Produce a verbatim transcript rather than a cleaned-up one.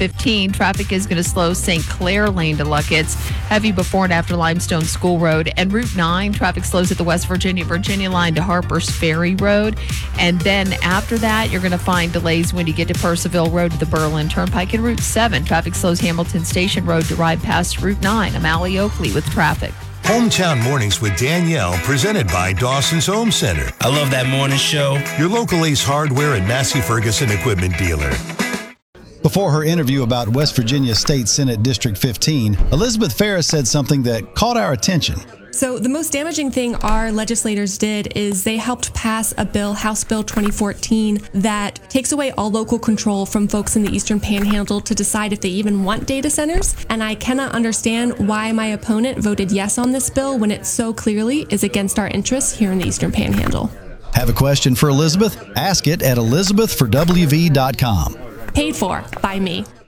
fifteen. Traffic is going to slow Saint Clair Lane to Luckett's. Heavy before and after Limestone School Road. And Route nine, traffic slows at the West Virginia Virginia line to Harper's Ferry Road. And then after that, you're going to find delays when you get to Percival Road to the Berlin Turnpike. And Route seven, traffic slows Hamilton Station Road to ride past Route nine. I'm Allie Oakley with traffic. Hometown Mornings with Danielle, presented by Dawson's Home Center. I love that morning show. Your local Ace Hardware and Massey Ferguson equipment dealer. Before her interview about West Virginia State Senate District fifteen, Elizabeth Ferris said something that caught our attention. So the most damaging thing our legislators did is they helped pass a bill, House Bill twenty fourteen, that takes away all local control from folks in the Eastern Panhandle to decide if they even want data centers. And I cannot understand why my opponent voted yes on this bill when it so clearly is against our interests here in the Eastern Panhandle. Have a question for Elizabeth? Ask it at elizabeth for w v dot com. Paid for by me.